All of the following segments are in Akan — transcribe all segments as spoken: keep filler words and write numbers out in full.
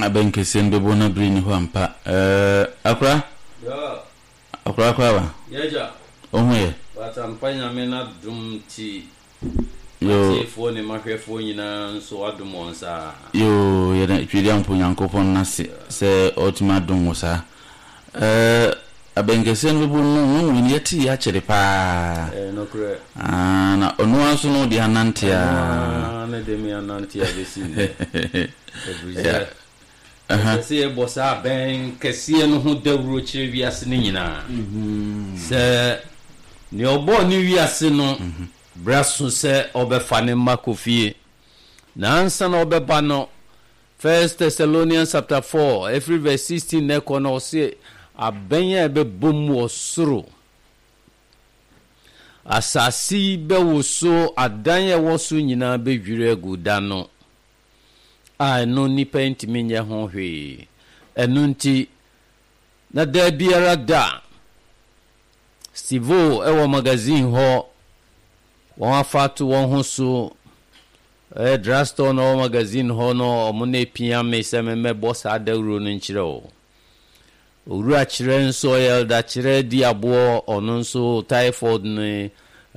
abenkesen bebo na brini ho ampa eh akra ya akra akra ba yeja ohwe watampanya mena dumti yo tifo ne mahwefo nyina nso adom onsa yo yeda twidi ampo nyankopon na se se otima dom wosa eh abenkesen bebo no no yeti ya kire pa eh no kure ah na onu anso no di anante ah na de mi anante ya besi ebuja aha se bosa ben kese no ho dawuro kire wiase ne nyina mhm se ni obo ni wiase no braso se obefa ne makofie na ansa na obeba no First Thessalonians chapter four every verse sixteen ne kono se abenya be bom osoro asasi be woso adanye woso nyina be dwire aguda no a no nipa ntimi nya ho hwe enu nti na da biara da Stivo ewo magazine ho won afatu won ho so eh drugstore no magazine ho no omune pia me se me boss adawro no nchire o oru akire nso elda kire di abo ono nso typhoid ne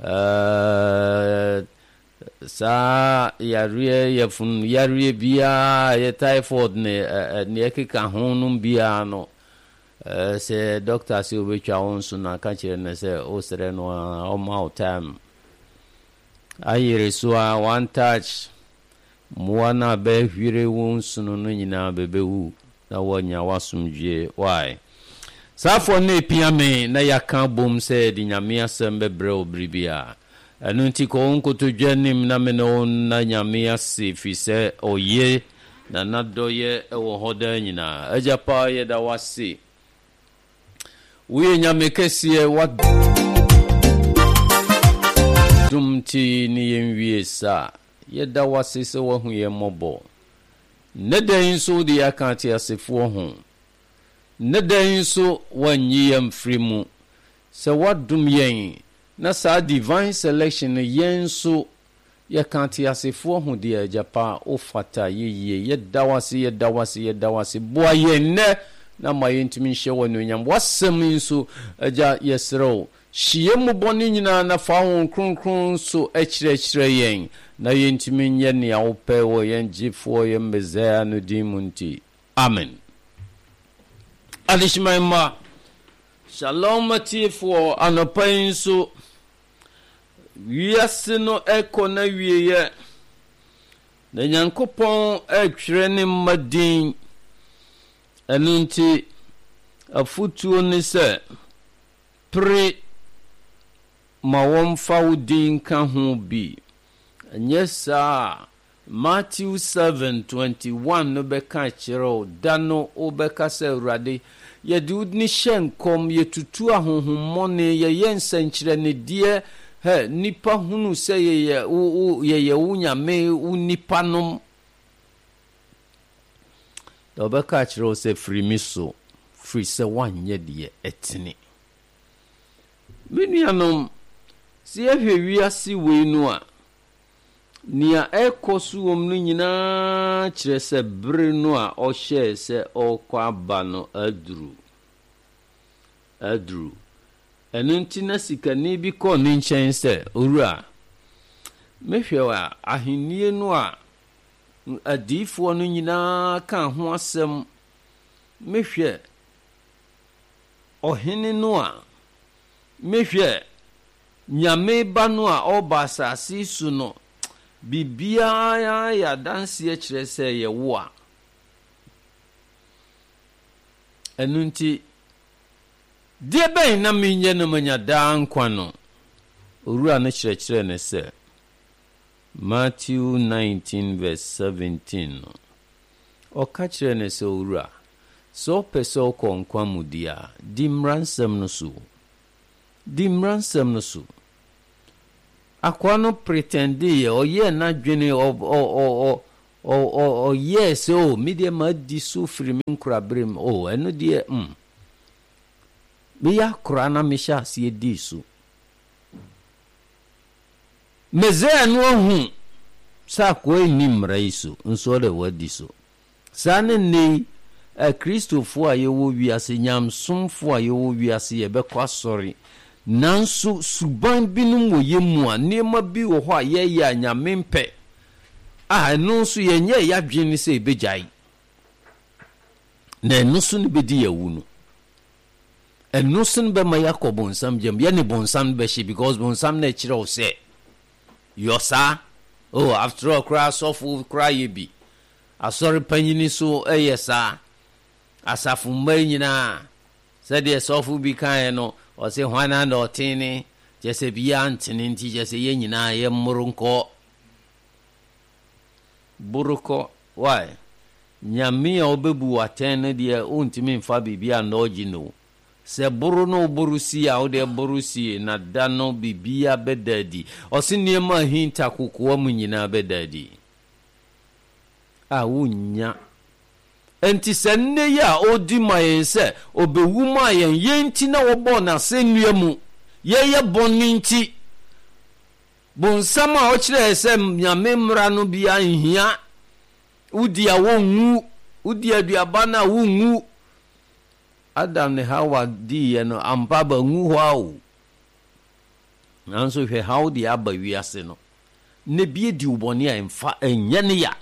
eh sa yare yefun yare bia ye typhoid ne ne ekeka ho no bia no eh se doctor se obetwa onso na ka kire ne se o sere no o ma time ayire so one touch muana be hwire wonso no nyina bebewu na wonya wasumdwe why safo ne piame na yaka bom se di nyame asem bebre obribia enu nti ko nkoto dwanim na me no na nyame ase fi se oye na nadoye ewo hoda nyina ajapa ye da wase we nyame kese wat dumti ni yenwie sa ye da wase se wo hu ye mobo ne den so de akante asefo ho ne den so wanyi yam frimu se wadum yen na sa divine selection yen so ye kante asefo ho de ajapa ofata yeye ye da wase ye da wase ye da wase boa ye ne na mayentimi hye wonu nyam wasem so aja yesro shie mu boni nyina na fa ho kronkron so akirekire yen na yentimi nye ne awopɛ wo yen gifo ye mezaya no dimunti amen alishmaima shalom matifo anopain so wiase no eko na wieye na nyankopɔn atwere ne madin enunti afutuo ni se pre ma womfa udin ka ho bi nyesa Matthew seven twenty-one no beka kiro dano obeka se urade ye di udni shenkom ye tutu ahonhommone ye yensankire ne die he nipa hunu se ye ye u ye ye unyame unipa nom obeka kiro se free miso free se wanye die etini minianom si ehwe wiase we no a nia ekosuom no nyina kire se bre no a o hye se o kwa ba no aduru aduru enunti na sikani bi ko ni nchen se owura mehwe wa ahenie no a adifo no nyina kan ho asem mehwe ohene no a mehwe nyame ba no a oba asase su no bibia ya ya danse akire se ye wo a enunti die ben na menye no manya dan kwa no owura no kirekire ne se Matthew nineteen verse seventeen no o ka kire ne se owura so peso konkwa mudia di mransem no so di mransem no so akwa no pretendi o ye na dwene o o o o o yes o media ma di so free min krabrem o eno de mm me ya kra na me sha se di so meze anu hu sa ko ni mra iso nso de wadi so Sane ne a Christopher ye wo wiase nyam somfo a ye wo wiase ye be kwa sori nanso suban binum wo yemu a nema bi wo ho a ye ya nyamempe a no so ye nye ya dwene se bejai na no so ne bedi yawu no eno so ne be ma yakob nsam jem ye ne bonsam be she because bonsam na kire o se yosa oh after all cry sofu cry ye bi asori panyini so eyesa asafu manyina said the sofu bi kan no o se hwana na otini jese bia antini nti jese ye nyina ye murunko buruko why nyame a obebu aten de ontimi mfa bibia na ogino se buru no burusi a ode burusi na dano bibia bedadi o se niema hinta kokoa mu nyina bedadi a wunya enti senne ya odi mayense obewu mayen yenti na wobo na senua mu ye ye boninti bonsama o kire se nyame mra no bia nhia udi a wonwu udi aduaba na wonwu Adam ne Hawa di ye no ampa ba nwu ho awo nanso hwe how di aba wiase no ne bie di uboni a emfa enye ne ya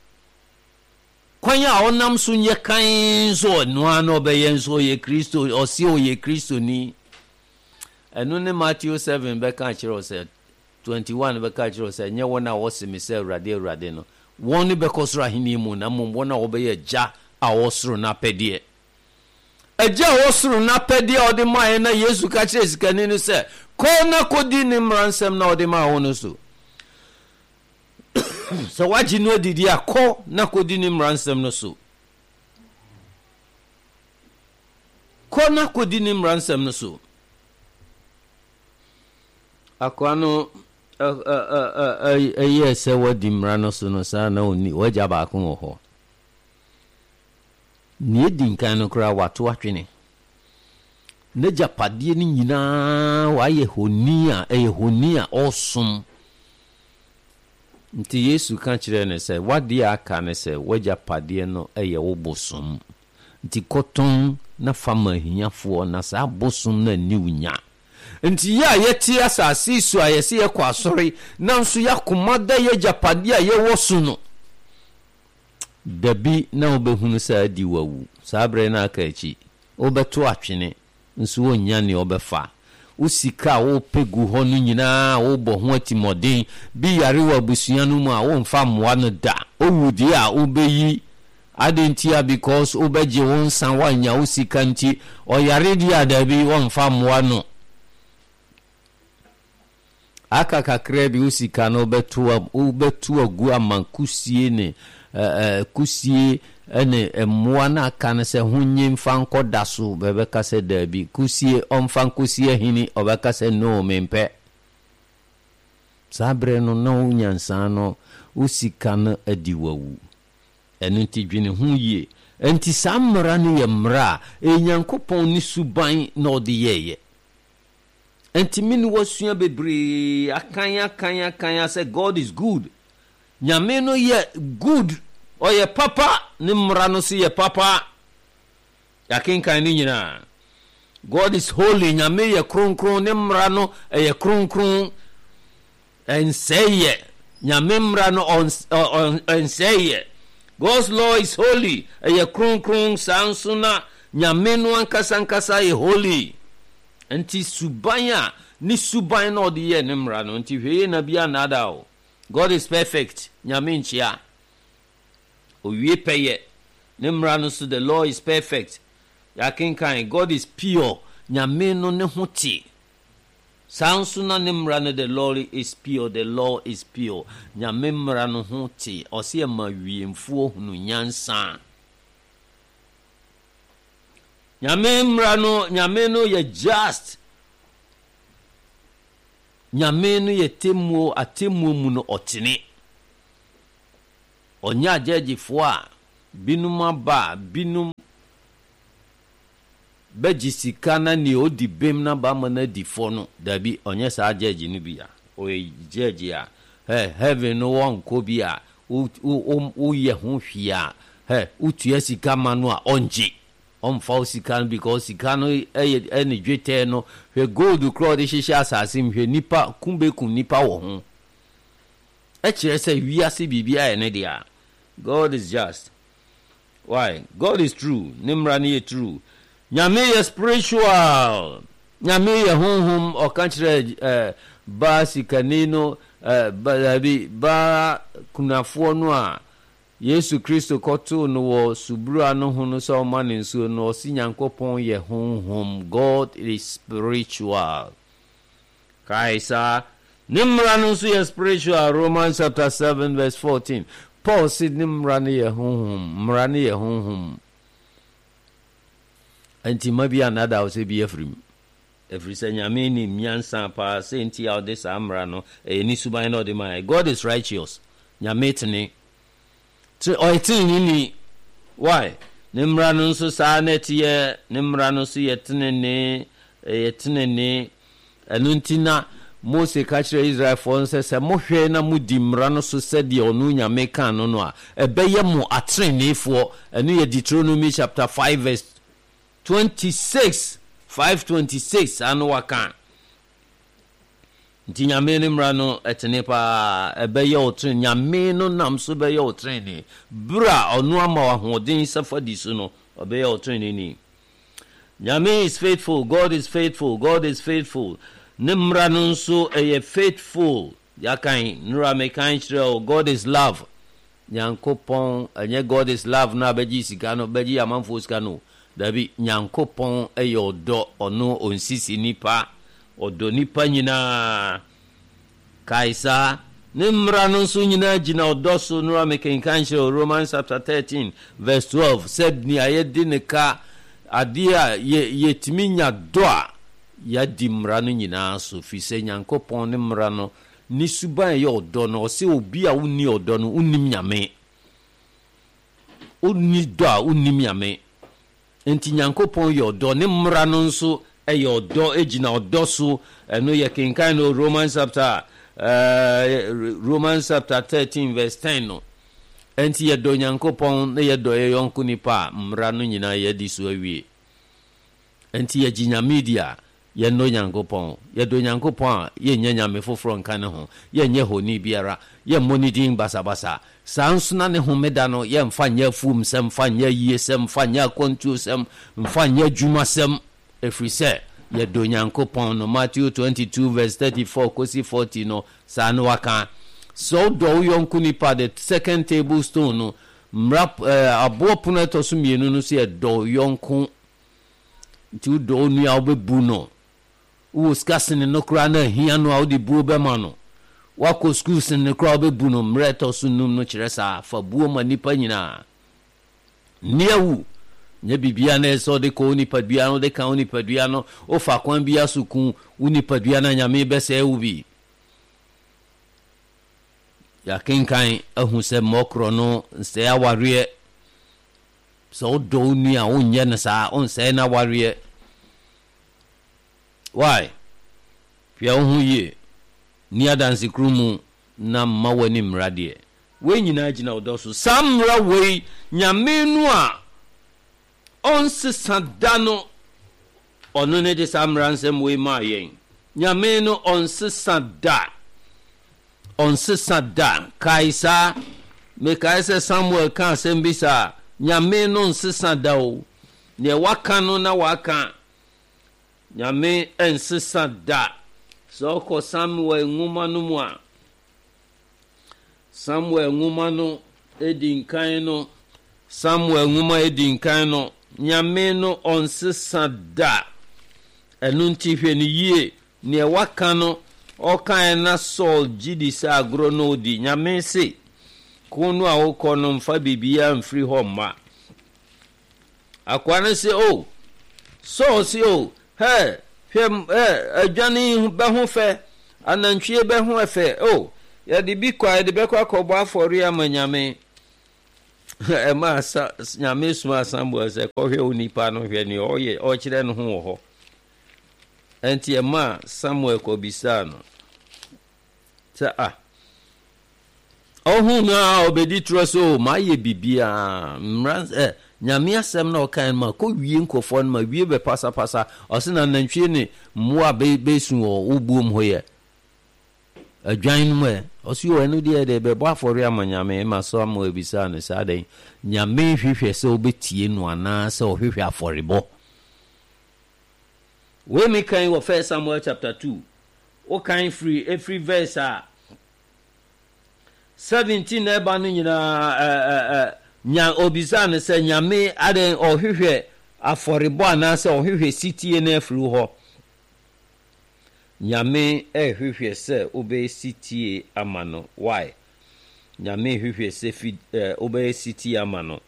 kwanya onam so nye kan so no ano be yen so ye Kristo o si o ye Kristo ni enu ne Matthew seven be kan kire o se twenty-one be kan kire o se nye wona wo se me se urade urade no won be kosoro ahini mu na mo wona wo be ye ja a wo soro na pedie eja wo soro na pedie o de mai na Yesu ka kire sikani no se ko na kodi ni mransem na o de ma ho no so so waji no didi akọ na kodi ni mransem no so ko na kodi ni mransem no so akọ no eh eh eh se wadi mrano so no sa na oni waja ba akọ ho ni di nkan no kra wato atwene ne japade ni nyina wa ye honia eh honia osom nti Yesu kan kire ne se wade aka ne se waja pade no eye wo bosom nti koton na fama hinyafo na sa bosom na niwunya nti ya yeti asase su ayese ye kwa sori nanso yakomada ye japade a ye wosu no dabi na obehunu sa di wawu sabre na aka echi obeto atwene nso wonya ne obefa usika wo pegu ho no nyina wo bo ho atimoden bi yare wa busua no mu a wo mfa moa no da owudi a obeyi adentia because obeje won san wanya usika nti o yare dia da bi wo mfa moa no aka kakra bi usika no betu obetu agu amankusie ne eh kusie ene emmoa na kan se hunye mfa nkoda so bebe ka se dabi kusie omfa nkusie hini obeka se no mempe sabre no no nyansa no usika na adiwawu enu ti dwene hu yie enti samra ne yemra enyankopon ni suban na odi yeye enti mini wasua bebre akanya kanya kanya se God is good nyame no ye good oye papa ni mrano si ye papa yakinkan ni nyina God is holy nyame ye kronkron ni mrano ye kronkron enseye nyame mrano on, on enseye God's law is holy ye kronkron sansuna nyame no ankasa ankasa ye holy enti subanya ni suban no de ye ni mrano enti hweye na bia nada o God is perfect nyame nchia owie peye nemra so the law is perfect yakinkan God is pure nyame no ne hoti sansu na nemra no the law is pure the law is pure nyame mra no hoti ose ma wiemfuo hunu nyansa nyame mra no nyame no ye just nyame no ye temu atemu mu no otene onya jeji fo binum aba binum bejisika na ni odi bem na ba ma na di fo no dabi onye sa jeji no bia o jeji a he heaven no won ko bia o o ye ho hwia he utua sika ma no a onje omfa sika because sika no e ene dwete no hwe gold crowd hihye asase hwe nipa kumbe kum nipa wo ho e kire say wiase bibia ene dia. God is just. Why? God is true. Nimra ni true. Nyame ye spiritual. Nyame ye honhom o kan kire eh ba sikanino eh ba ba kunafo no a Yesu Kristo koto no wo subura no hono so mane nsuo no osi Nyankopon ye honhom. God is spiritual. Kaisa nimra no so ye spiritual. Romans chapter seven verse fourteen. Paul said nimra no ye honhom, mra no ye honhom. Anti mabi another o se bi afrim. Every say Nyame ni nyansa pa say nti out this amra no e ni suban no de man. God is righteous. Nyame tene Tre oitin ni why nimra no so sa netie nimra no so yetene yetene anuntina Mose ka kire Israel for say se mo hwe na mudi mra no so se de onu Nyame kan no no a ebeye mo atrenefo enu ye Deuteronomy chapter five verse twenty-six five twenty-six anu waka nti Nyame ne mra no etene pa ebeye otren Nyame no nam so beye otren ni bra onu ama wa hodin safadi so no obeye otren ni. Nyame is faithful. God is faithful. God is faithful. Nimra no so eye faithful. Yakan nura me kan kire God is love. Nyankopon anye God is love na beji sika no beji amanfo sika no dabi Nyankopon eye odo ono onsisi nipa odo nipa nyina kaisa nimra no so nyina gina odo so nura me kan kire Romans chapter thirteen verse twelve said ni ayedi ne ka adia ye yetimi nya do a ya dimra no nyina so fi se Nyankopon ne mra no ni suban ye odo no se obi a woni odo no unim Nyame onni do a unim Nyame enti Nyankopon ye odo ne mra no nso e ye odo ejina odo so eno ye kenkan no Romans chapter uh, Romans chapter thirteen verse ten no enti ye do Nyankopon ne ye do ye yonko nipa mra no nyina ye di so awie enti ye ginya media ye no Nyankopon ye do Nyankopon ye nya Nyame foforo nka ne ho ye nye honi biara ye monidin basabasa sansuna ne homeda no ye mfa nya fum sem mfa nya yie sem mfa nya kontu sem mfa nya juma sem efri se ye do Nyankopon no Matthew twenty-two verse thirty-four kosi forty no sa no waka so do yonku nipa the second tablestone no mrap uh, abo puneto so mienu no se do yonku ti do nu a obebu no wo skasene no kra na hia no a odi buo be ma no wako school sin ne kra obebu no mreto so num no kire sa fa buo ma nipa nyina niewu nye bibia na eso de ko nipa bia no de kan nipa bia no o fa kwan bia sukun unipa bia na Nyame be se ewubi ya kenkan ahu se mokro no se aware so do ni a onye na sa on se na ware why pia hu ye ni adansi krumu na mawani mrade we nyina gina odoso samra we Nyame nu a on se sadano ono ne de samra nsem we ma yen Nyame no on se sada on se sada kaisa me kaisa Samuel kan sembisa Nyame no nse sada o ne waka no na waka Nyame ense sada so ko Samuel nguma no mu a Samuel nguma no edinkan no Samuel nguma edinkan no Nyame no onse sada enu nti hwe ni yie ne waka no okan na Saul gidi sa agro no di Nyame se kunu a wokono mfa bibia mfiri ho ma akwane se o so se o he hwem eh adwane be ho fe anantwie be ho efe o ya de bi kwa de be kwa kobo afori amanyame e ma sa Nyame suma Samuel se ko hwe onipa no hwe ni o ye o kire no ho ho enti e ma Samuel ko bisa no ta ah ohu na obedi troso ma ye bibia mran eh nyame asem na okan ma ko wie nkofo na ma wie be pasa pasa ose na nantwie ne mmoa be besu o ubuom hoye adwan mu ose o enu de de be bo afori amanyame ma so am ebisa ne sa den nyame hwehwe se obetie no ana se ohwehwe aforibo. We me kan wo First Samuel chapter two o kan free every verse a seventeen eba no nyina eh eh nya obisa ne se nyame aden ohwehwe aforibo ana se ohwehwe sitie na afru ho nyame ehwehwe se obe sitie amano. Why? Nyame hwehwe se fi obe sitie amano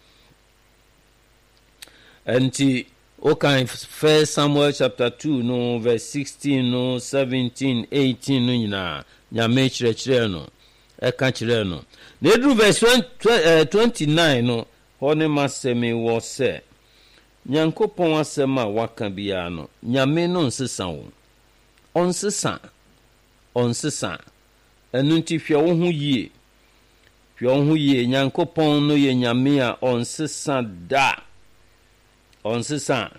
anti okay. First Samuel chapter two no verse sixteen no seventeen eighteen no nyina nyame chire no e ka chire no na edru verse twenty-nine no hone masemi wo se nyankopon asema waka bia no nyame no nsesa wo onsesa onsesa enu nti hwe wo ho yie hwe wo ho yie nyankopon no ye nyame a onsesa da onsesa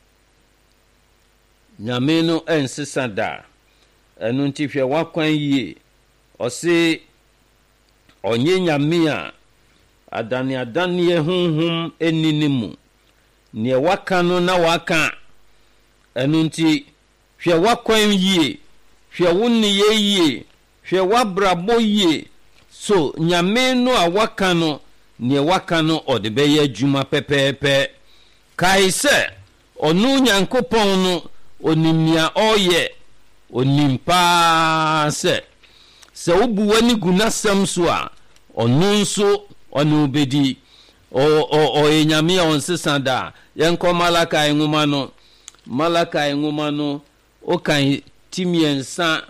nyame no ensesa da enu nti hwe wakwan yie ose onye nyame a adane adane honhom eninimu ne waka no na waka enu nti hwe wakwan yie hwe wonni ye yie hwe wabrabo yie so nyame no a waka no ne waka no odebe adwuma pepepe kai se onu nyankopon no onimia oye onimpa se se obu wani gunasam so a onu nso onu bedi o o o enyame onsesa da yenko Malakai nguma no Malakai nguma no o kan timiensa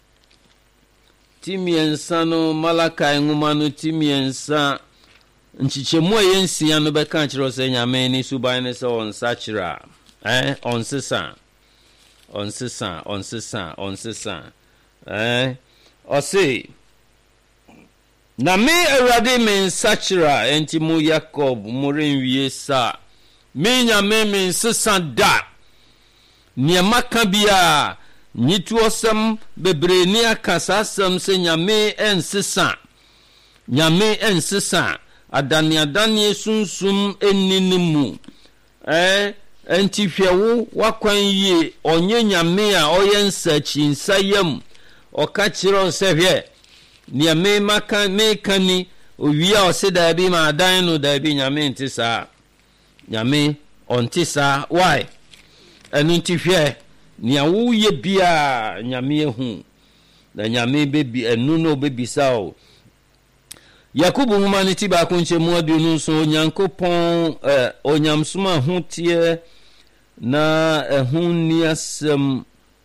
timiensa no Malakai nguma no timiensa nchichemu ayensia no beka kire se nyame ni suban ne se onsa kire eh onsesa onsesa onsesa onsesa eh ose na me awade me nsachira enti mu Yakob mu renwie sa me nyame me nsesa da ne maka bia nyitu osam bebre ni akasasam se nyame ensesa nyame ensesa adani adani sunsum eninimu eh enti hwewo wakwan yie onye nyame a oyensa chinsayam okachiro sehwe ne me maka me kani owia oseda bi ma adan no da bi nyame ntisa nyame ontisa. Why? enu nti hwe ne wo ye bia nyame ehu na nyame bebi enu no bebisa o. Yakubu humanity ba kunche mu adunu so nyankopon eh, onyamsoma hotie na ehunni asem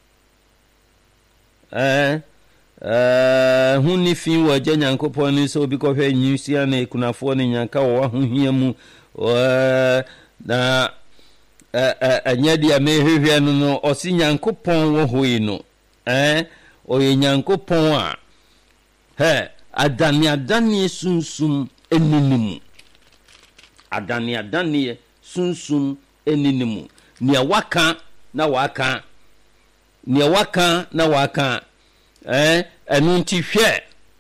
eh eh hunni fi waje nyankopon ni so bi ko hwe nyusia na ekunafo ni nyanka wo ahohia mu eh na eh anya dia mehwehwe no no osi nyankopon wo hoi no eh oye nyankopon a he adani adani sunsum eninimu adani adani sunsum eninimu ne waka na waka ne waka na waka eh enu nti hwe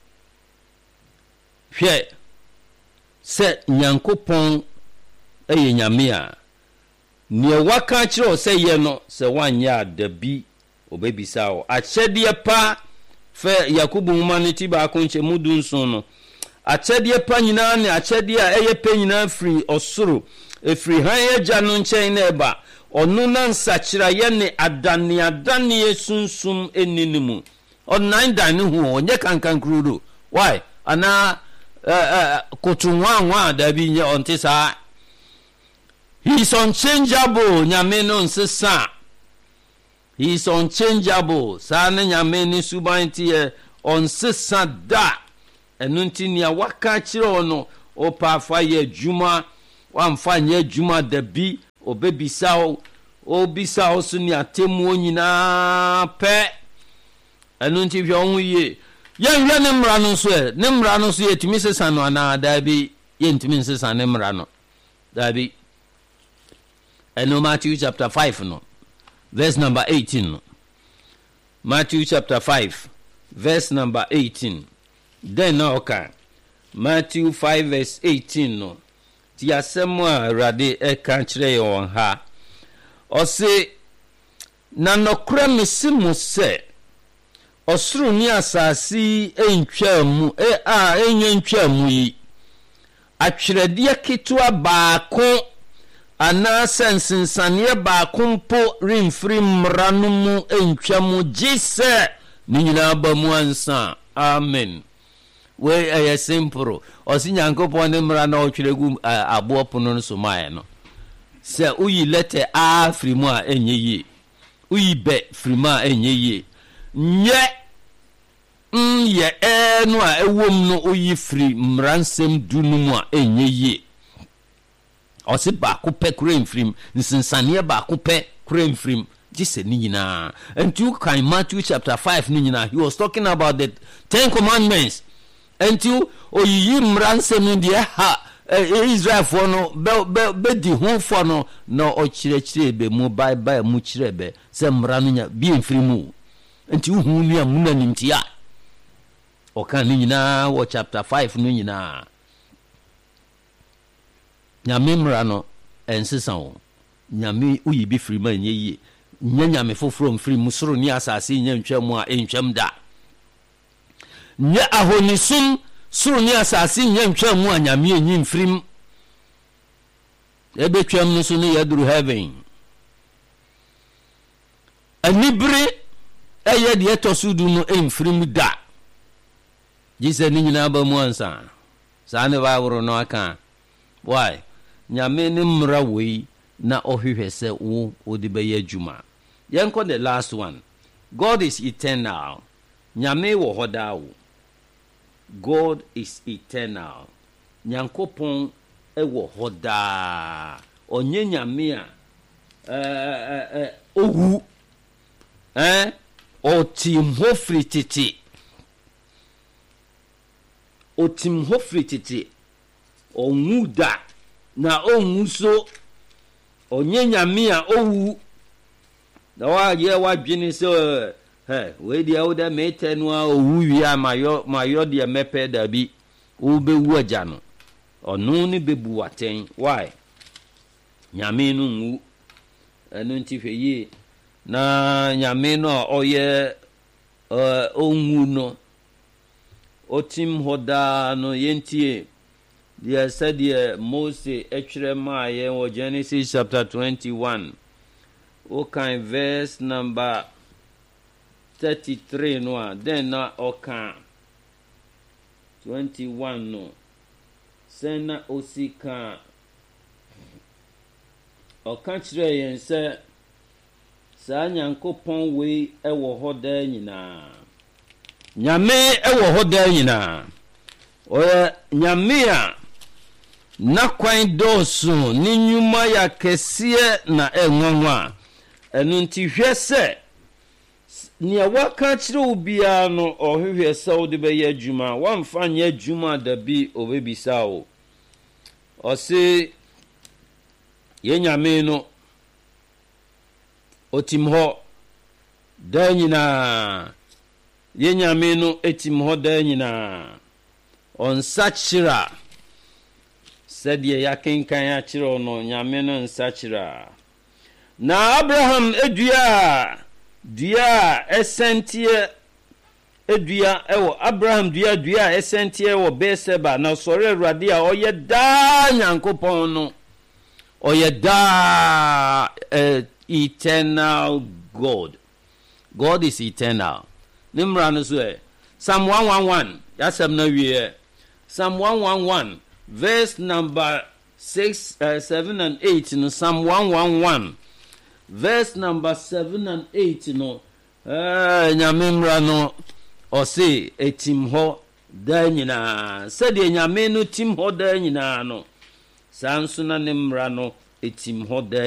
hwe se nyankopon eye nyame a ne waka kire se ye no se wanya adabi obebisa o akyede pa fe Yakubu humanity ba konche mudun so no akyede pa nyina ne akyede a eye pa nyina free osoro efree han agya no nchen na eba onu na nsakira ye ne adane adane esunsum eninimu online dan hu onye kankan krudo. Why? Ana eh kotunwa nwa da bi nye ontisa he is unchangeable nyame no nsesa he is unchangeable sana nyame ni subanti e onsesa da enu ntini a waka kire ono opa fa ye juma wamfa nye juma da bi obebisa o obisa o so ni atemu onyina pe enu nti hwe ohun ye yen hwe ne mmara no so e ne mmara no so yetimi sesa no ana da bi yentimi sesa ne mmara no da bi. And no Matthew chapter five no verse number eighteen no. Matthew chapter five verse number eighteen. Then now okay. Matthew five verse eighteen no. Ti asemo a Awurade e kan kire yon ha. O se na nokra mesimu se osuru ni asasi entwamu e a enwentwamu yi atwerede ketewa baako ana sensinsane baako mpo remfiri mmara no mu entwamu gise ni nyina ba mu ansa. Amen. We a simple osi nyankopon ne mmara na otweregu abo pono no so mae no se uyi lete a frimu a enye yi uyi be frimu a enye yi nye nye enu a ewom no uyi fri mmransem dunu mu a enye yi osi ba ko pe kure frim nsinsane ba ko pe kure frim gise ni nyina. And you can Matthew chapter five ni nyina, he was talking about the Ten Commandments. And you oyi mmransem de ha Israel for no be be di hu for no no o kire kire be mu bye bye mu kire be se mmra no nya bi mfiri mu. Enti hu nu amuna nimtia o kan ni nyina wo chapter five no nyina nyame mmra no ensesa wo nyame uyi bi firi ma nye yi nya nyame foforo mfiri mu soro ni asase nya ntwam a entwam da nya ahonisum soro ni asase nya ntwam a nyame enyi mfirim ebetwam no so ni yaduru heaven anibire eye de etosudu no emfirim da gise ni nyina ba mu ansa sa ne ba woro no aka why nyame ne mmra wei na ohwehwe se wo odi be ya juma. Yenko the last one. God is eternal. Nyame wo hoda wo. God is eternal. Nyankopon e wo hoda. Onye nyame a eh eh owu eh otim hofri titi otim hofri titi onwuda na onwuso onye nyame a owu na wa ye wa dwene so he we dia wo da mete no a owu wi a mayo mayo de mepe da bi wo be wu aja no onu ni bebu waten why nyame no nwu enu nti hweyi na nyame no oye eh onwu no otim hoda no yentie. They said here Moses etwere maaye wo Genesis chapter twenty-one. Okay, verse number thirty-three no. Then na oka twenty-one no. Sena osika oka kire yen se sa Nyankopon we e wo hoda nyina. Nyame e wo hoda nyina. Oya nyame a na kwan dosu ni nyuma ya kesie na enwanwa enu nti hwese ni awaka kire obia no ohwehwe se odi be ya adwuma wamfa nya adwuma da bi obebisa o ose ye nyame no otim ho da nyina ye nyame no etim ho da nyina on sachira said ye yakinkan ya chiro no nyame no nsachira na Abraham edua dua esentie edua ewo Abraham dua dua esentie wo Beseba na sore Awurade a oye da Nyankopon no oye da uh, eternal God. God is eternal. Nimra no so e Psalm one eleven yasem na wie Psalm one eleven verse number six, uh, seven and eight no. Psalm one eleven verse number seven and eight no. Eh nyamemra no ose etim ho da nyina said nyame no tim ho da nyina no sanso na nemra no etim ho da